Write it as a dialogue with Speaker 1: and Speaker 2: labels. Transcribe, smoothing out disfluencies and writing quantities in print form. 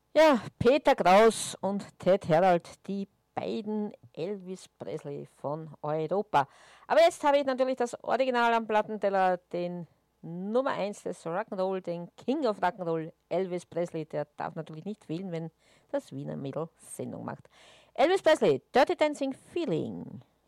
Speaker 1: Ja, Peter Kraus und Ted Herald, die beiden Elvis Presley von Europa. Aber jetzt habe ich natürlich das Original am Plattenteller, den Nummer eins des Rock'n'Roll, den King of Rock'n'Roll, Elvis Presley. Der darf natürlich nicht fehlen, wenn das Wiener Mädel Sendung macht. Elvis Presley, Dirty Dancing Feeling.